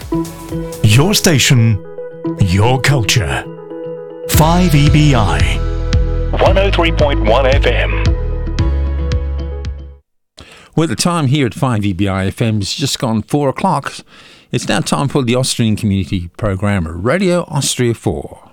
Your station, your culture. 5EBI 103.1 FM. Well, the time here at 5EBI FM has just gone 4 o'clock. It's now time for the Austrian Community Programme, Radio Austria 4.